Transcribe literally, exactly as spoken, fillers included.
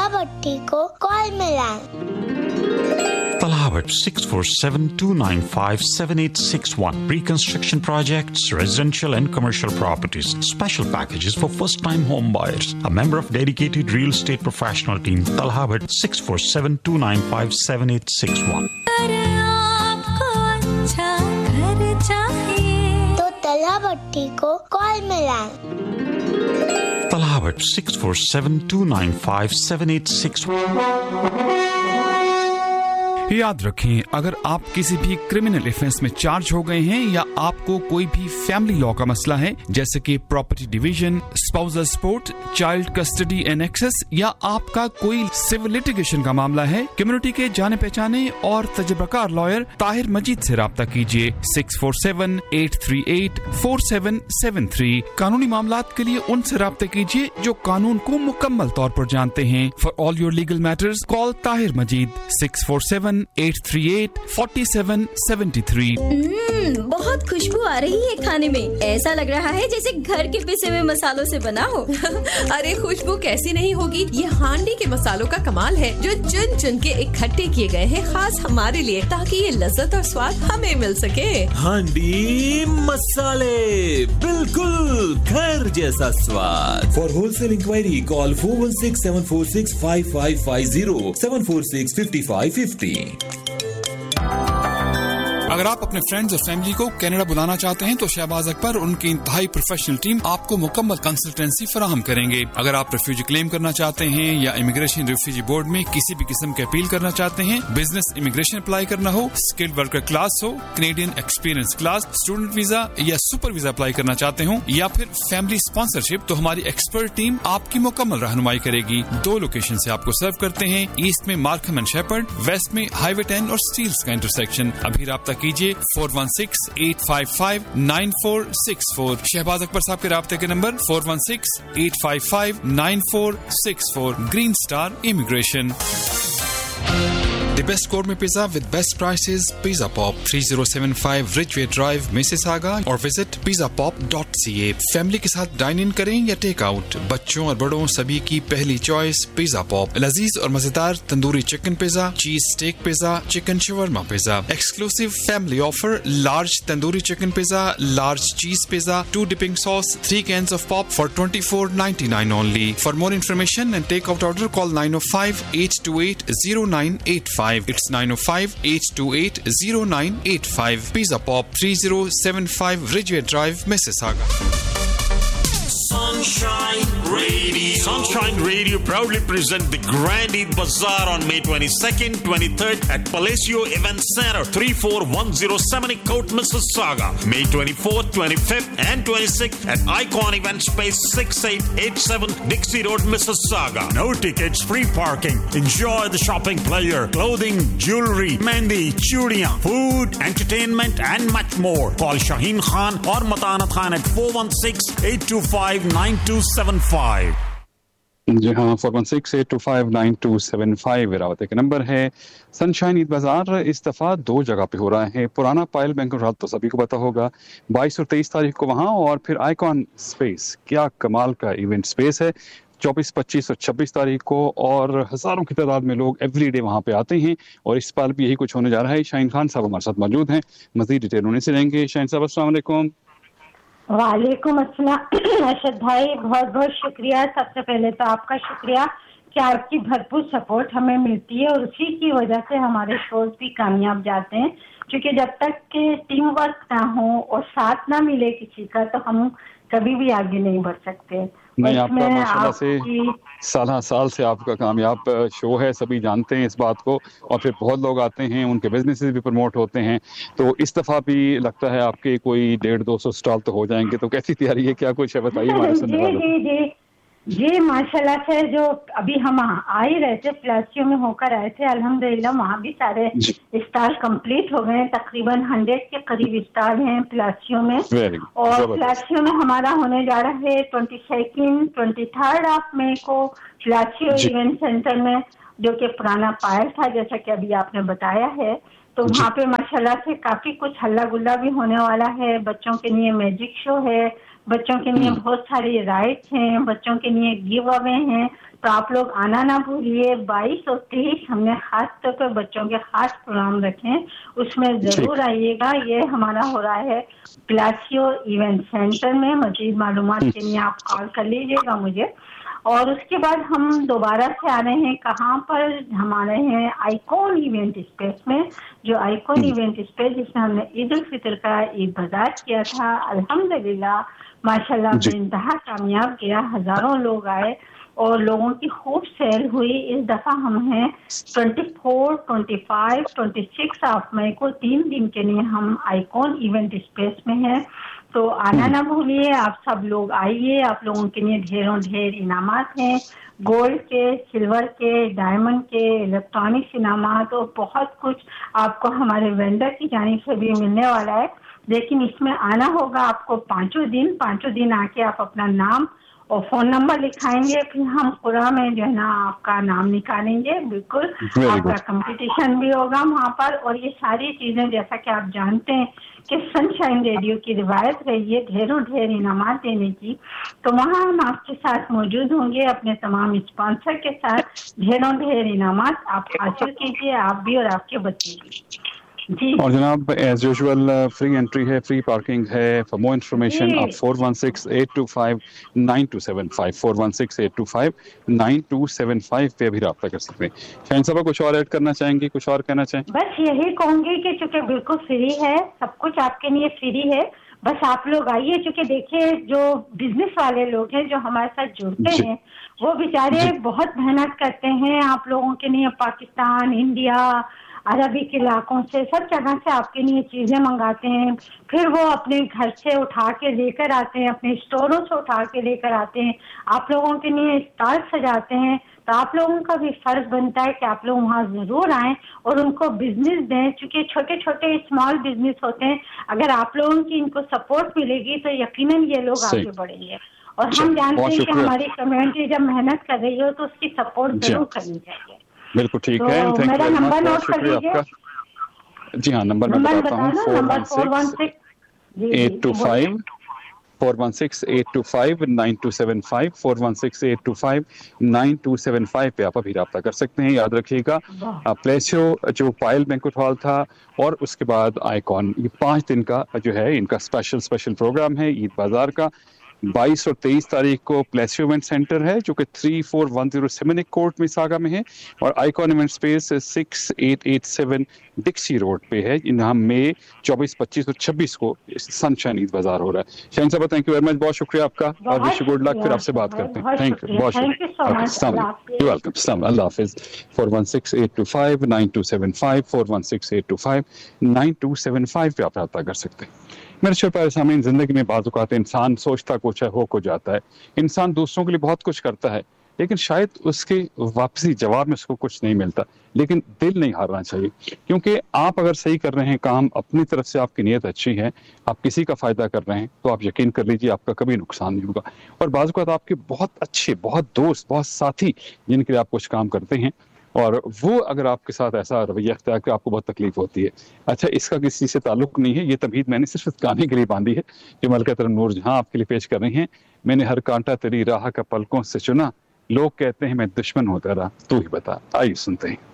भट्टी को कॉल मिलाएं। Talawat six four seven two nine five seven eight six one. Pre-construction projects, residential and commercial properties. Special packages for first-time home buyers. A member of dedicated real estate professional team. Talawat six four seven two nine five seven eight six one. तो तलावट्टी को call मिलाएं। Talawat six four seven two nine five seven eight six one. याद रखें, अगर आप किसी भी criminal offence में चार्ज हो गए हैं या आपको कोई भी फैमिली लॉ का मसला है, जैसे कि property division, spousal support, child custody and access, या आपका कोई सिविल लिटिगेशन का मामला है, कम्युनिटी के जाने पहचाने और तजुर्बाकार लॉयर ताहिर मजीद से राब्ता कीजिए six four seven eight three eight four seven seven three. कानूनी मामलात के लिए उनसे राब्ता कीजिए जो कानून को मुकम्मल तौर पर जानते हैं। For all your legal matters call Tahir Majeed six four seven eight three eight four seven seven three. बहुत खुशबू आ रही है खाने में, ऐसा लग रहा है जैसे घर के पिसे हुए मसालों से बना हो। अरे खुशबू कैसी नहीं होगी, ये हांडी के मसालों का कमाल है जो चुन चुन के इकट्ठे किए गए हैं खास हमारे लिए, ताकि ये लज्जत और स्वाद हमें मिल सके। हांडी मसाले, बिल्कुल घर जैसा स्वाद। For wholesale inquiry call four one six seven four six five five five zero seven four six fifty five fifty. अगर आप अपने फ्रेंड्स और फैमिली को कनाडा बुलाना चाहते हैं तो शहबाज अकबर और उनकी इंतहाई प्रोफेशनल टीम आपको मुकम्मल कंसल्टेंसी फराहम करेंगे। अगर आप रिफ्यूजी क्लेम करना चाहते हैं या इमिग्रेशन रिफ्यूजी बोर्ड में किसी भी किस्म के अपील करना चाहते हैं, बिजनेस इमिग्रेशन अप्लाई करना हो, स्किल्ड वर्कर क्लास हो, Canadian experience class, student visa या सुपर वीजा अप्लाई करना चाहते हो, या फिर फैमिली स्पॉन्सरशिप, तो हमारी एक्सपर्ट टीम आपकी मुकम्मल रहनुमाई करेगी। दो लोकेशन से आपको सर्व करते हैं, ईस्ट में मार्कहम एंड शेपर्ड, वेस्ट में हाईवे टेन और स्टील्स का इंटरसेक्शन। अभी राब्ता कीजिए four one six eight five five nine four six four. Shahbaz Akbar साहब के राब्ते के number four one six eight five five nine four six four. Green star immigration. The best gourmet pizza with best prices. Pizza Pop, three oh seven five Ridgeway Drive, Mississauga, or visit pizza pop dot c a. Family के साथ dine in करें या take out, बच्चों और बड़ों सभी की पहली चॉइस पिज़्ज़ा पॉप। लजीज और मजेदार तंदूरी चिकन पिज़्ज़ा, चीज stake pizza, chicken shawarma pizza. Exclusive family offer, large tandoori chicken pizza, large चीज pizza, two dipping sauce, three cans of pop for twenty-four ninety-nine only. For more information and take out order, call nine oh five eight two eight oh nine eight five. It's nine oh five eight two eight oh nine eight five. Pizza Pop, three oh seven five Ridgeway Drive, Mississauga. Sunshine Radio. Sunshine Radio proudly present the Grand Eid Bazaar on May twenty-second, twenty-third at Palacio Event Center, thirty-four one oh seven Court, Mississauga. May twenty-fourth, twenty-fifth and twenty-sixth at Icon Event Space, sixty-eight eighty-seven Dixie Road, Mississauga. No tickets, free parking. Enjoy the shopping pleasure, clothing, jewelry, mehndi, chudiyan, food, entertainment and much more. Call Shaheen Khan or Matanat Khan at four one six eight two five nine two seven five. जी हाँ, four one six eight to five nine to seven five Raote का number है। Sunshine Eid बाजार इस दफ़ा दो जगह पे हो रहा है। पुराना पायल बैंक रात तो सभी को पता होगा, बाईस और तेईस तारीख को वहाँ, और फिर आइकॉन स्पेस, क्या कमाल का इवेंट स्पेस है, चौबीस पच्चीस और छब्बीस तारीख को, और हज़ारों की तादाद में लोग एवरीडे वहाँ पे आते हैं। और इस बार भी यही कुछ होने जा रहा है। शाहीन खान साहब हमारे साथ मौजूद हैं, मज़ीद डिटेल होने से लेंगे। शाहीन साहब अस्सलाम वालेकुम। वालेकुम अस्सलाम अरशद भाई, बहुत बहुत शुक्रिया। सबसे पहले तो आपका शुक्रिया कि आपकी भरपूर सपोर्ट हमें मिलती है और उसी की वजह से हमारे शोज भी कामयाब जाते हैं, क्योंकि जब तक के टीम वर्क ना हो और साथ ना मिले किसी का तो हम कभी भी आगे नहीं बढ़ सकते। नहीं, आपका माशाल्लाह से साल साल से आपका कामयाब शो है, सभी जानते हैं इस बात को, और फिर बहुत लोग आते हैं, उनके बिजनेसेस भी प्रमोट होते हैं। तो इस दफ़ा भी लगता है आपके कोई डेढ़ दो सौ स्टॉल तो हो जाएंगे, तो कैसी तैयारी है, क्या कुछ है बताइए हमारे सुनने वालों को। जी जी जी माशाल्लाह से जो अभी हम आ ही रहे थे, फ्लैशियो में होकर आए थे, अल्हम्दुलिल्लाह वहाँ भी सारे स्टार कंप्लीट हो गए। तकरीबन हंड्रेड के करीब स्टार हैं फ्लैशियो में, और फ्लैशियो में हमारा होने जा रहा है twenty second twenty third of May को फ्लैशियो इवेंट सेंटर में, जो कि पुराना पायल था जैसा कि अभी आपने बताया है। तो वहाँ पे माशाल्लाह से काफी कुछ हल्ला गुल्ला भी होने वाला है। बच्चों के लिए मैजिक शो है, बच्चों के लिए बहुत सारी राइड्स हैं, बच्चों के लिए गिव अवे हैं, तो आप लोग आना ना भूलिए। बाईस और तेईस हमने खास तौर पर बच्चों के खास प्रोग्राम रखे, उसमें जरूर आइएगा। ये हमारा हो रहा है प्लासियो इवेंट सेंटर में। मजीद मालूमात के लिए आप कॉल कर लीजिएगा मुझे। और उसके बाद हम दोबारा से आ रहे हैं, कहाँ पर हमारे हैं आइकॉन इवेंट स्पेस में, जो आइकॉन इवेंट स्पेस जिसमें हमने ईद उल फितर का ईद बाजार किया था। अल्हम्दुलिल्लाह माशाल्लाह बेइंतहा कामयाब गया, हजारों लोग आए और लोगों की खूब सेल हुई। इस दफा हम हैं चौबीस, पच्चीस, छब्बीस ऑफ मई को तीन दिन के लिए हम आइकॉन इवेंट स्पेस में हैं, तो आना ना भूलिए। आप सब लोग आइए, आप लोगों के लिए ढेरों ढेर इनामात हैं, गोल्ड के, सिल्वर के, डायमंड के, इलेक्ट्रॉनिक्स इनामात और बहुत कुछ आपको हमारे वेंडर की जानिब से भी मिलने वाला है। लेकिन इसमें आना होगा आपको पाँचों दिन पाँचों दिन आके आप अपना नाम और फोन नंबर लिखाएंगे, फिर हम पूरा में जो है ना आपका नाम निकालेंगे। बिल्कुल आपका कंपटीशन भी होगा वहाँ पर। और ये सारी चीजें जैसा कि आप जानते हैं कि सनशाइन रेडियो की रिवायत रही है ढेरों ढेर इनामात देने की, तो वहाँ हम आपके साथ मौजूद होंगे अपने तमाम स्पॉन्सर के साथ। ढेरों ढेर इनामात आप हासिल कीजिए, आप भी और आपके बच्चे भी। जी। और जनाब एज यूजुअल फ्री एंट्री है, फ्री पार्किंग है। फॉर मोर इन्फॉर्मेशन आप four one six eight to five nine to seven five four one six eight to five nine to seven five पे भी रब्ता कर सकते हैं। शाहीन साहब कुछ और ऐड करना चाहेंगे, कुछ और कहना चाहें? बस यही कहूंगी कि चूंकि बिल्कुल फ्री है, सब कुछ आपके लिए फ्री है, बस आप लोग आइए। चूंकि देखिए जो बिजनेस वाले लोग हैं जो हमारे साथ जुड़ते हैं वो बेचारे बहुत मेहनत करते हैं आप लोगों के लिए। पाकिस्तान, इंडिया, अरबिक इलाकों से, सब जगह से आपके लिए चीजें मंगाते हैं, फिर वो अपने घर से उठा के लेकर आते हैं, अपने स्टोरों से उठा के लेकर आते हैं, आप लोगों के लिए स्टॉल सजाते हैं। तो आप लोगों का भी फर्ज बनता है कि आप लोग वहाँ जरूर आएं और उनको बिजनेस दें, क्योंकि छोटे छोटे स्मॉल बिजनेस होते हैं। अगर आप लोगों की इनको सपोर्ट मिलेगी तो यकीनन ये लोग आगे बढ़ेंगे। और हम जानते हैं कि हमारी कम्युनिटी जब मेहनत कर रही हो तो उसकी सपोर्ट जरूर करनी चाहिए। बिल्कुल ठीक है, थैंक यू, बहुत शुक्रिया आपका। जी हाँ, नंबर मैं बताता हूँ four one six eight to five four one six eight to five nine to seven five four one six eight to five nine to seven five पे आप अभी रब्ता कर सकते हैं। याद रखिएगा प्लेसियो जो पायल बैंक्वेट हॉल था और उसके बाद आइकॉन, ये पाँच दिन का जो है इनका स्पेशल स्पेशल प्रोग्राम है ईद बाजार का। बाईस और तेईस तारीख को प्लेसियो इवेंट सेंटर है जो कि three four one zero seven court में सागा में है, और icon event space six eight eight seven डिक्सी road पे है। यहाँ मई चौबीस, पच्चीस और छब्बीस को सनशाइन ईद बाजार हो रहा है। शाहीन साहब थैंक यू वेरी मच, बहुत शुक्रिया आपका और विश यू गुड लक। फिर आपसे बात करते हैं। थैंक यू, बहुत शुक्रिया, welcome, Allah Hafiz. Four one six eight to five nine to seven five four one six eight to five nine to seven five पे आप रब्ता कर सकते हैं। मेरे छोटे प्यारे सामीन, जिंदगी में बाज़ औक़ात इंसान सोचता कुछ है, हो को जाता है। इंसान दूसरों के लिए बहुत कुछ करता है, लेकिन शायद उसके वापसी जवाब में उसको कुछ नहीं मिलता। लेकिन दिल नहीं हारना चाहिए, क्योंकि आप अगर सही कर रहे हैं काम, अपनी तरफ से आपकी नीयत अच्छी है, आप किसी का फायदा कर रहे हैं, तो आप यकीन कर लीजिए आपका कभी नुकसान नहीं होगा। और बाज़ औक़ात आपके बहुत अच्छे, बहुत दोस्त, बहुत साथी जिनके लिए आप कुछ काम करते हैं, और वो अगर आपके साथ ऐसा रवैया अख्तियार कि आपको बहुत तकलीफ होती है। अच्छा, इसका किसी से ताल्लुक नहीं है, ये तमहीद मैंने सिर्फ इस गाने के लिए बांधी है जो मलका तरम नूर जहां आपके लिए पेश कर रही हैं। मैंने हर कांटा तेरी राह का पलकों से चुना, लोग कहते हैं मैं दुश्मन होता रहा, तू ही बता। आइए सुनते हैं।